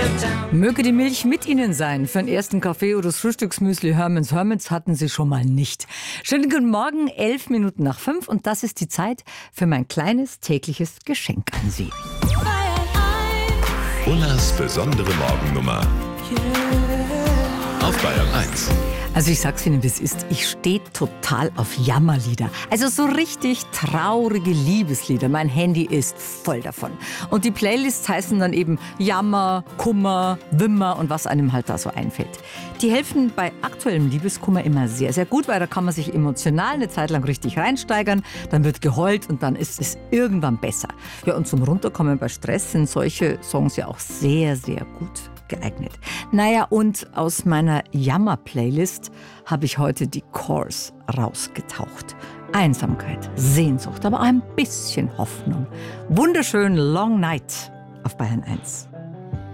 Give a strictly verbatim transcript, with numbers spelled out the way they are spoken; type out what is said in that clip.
Möge die Milch mit Ihnen sein. Für den ersten Kaffee oder das Frühstücksmüsli Hermanns Hermits hatten Sie schon mal nicht. Schönen guten Morgen, elf Minuten nach fünf und das ist die Zeit für mein kleines tägliches Geschenk an Sie. Ullas besondere Morgennummer auf Bayern eins. Also ich sag's Ihnen, wie es ist. Ich stehe total auf Jammerlieder. Also so richtig traurige Liebeslieder. Mein Handy ist voll davon. Und die Playlists heißen dann eben Jammer, Kummer, Wimmer und was einem halt da so einfällt. Die helfen bei aktuellem Liebeskummer immer sehr, sehr gut, weil da kann man sich emotional eine Zeit lang richtig reinsteigern. Dann wird geheult und dann ist es irgendwann besser. Ja, und zum Runterkommen bei Stress sind solche Songs ja auch sehr, sehr gut geeignet. Naja, und aus meiner Jammer-Playlist habe ich heute die Corrs rausgetaucht. Einsamkeit, Sehnsucht, aber auch ein bisschen Hoffnung. Wunderschön Long Night auf Bayern eins.